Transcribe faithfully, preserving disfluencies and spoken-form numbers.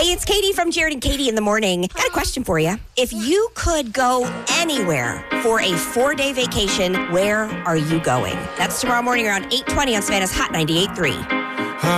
Hey, it's Katie from Jared and Katie in the Morning. Got a question for you. If you could go anywhere for a four-day vacation, where are you going? That's tomorrow morning around eight twenty on Savannah's Hot ninety-eight point three.